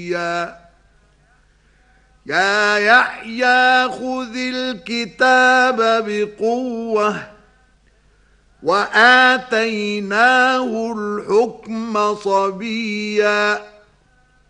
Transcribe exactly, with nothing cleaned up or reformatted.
يا يحيى خذ الكتاب بقوة وآتيناه الحكم صبيا